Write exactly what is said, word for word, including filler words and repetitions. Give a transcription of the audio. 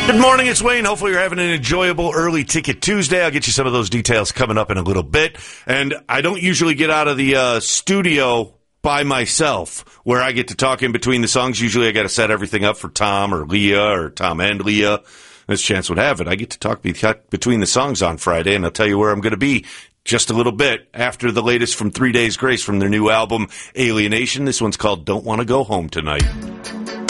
Good morning, it's Wayne. Hopefully you're having an enjoyable early ticket Tuesday. I'll get you some of those details coming up in a little bit. And I don't usually get out of the uh, studio by myself where I get to talk in between the songs. Usually I got to set everything up for Tom or Leah or Tom and Leah. This chance would have it. I get to talk be- between the songs on Friday, and I'll tell you where I'm going to be just a little bit after the latest from Three Days Grace from their new album, Alienation. This one's called Don't Want to Go Home Tonight.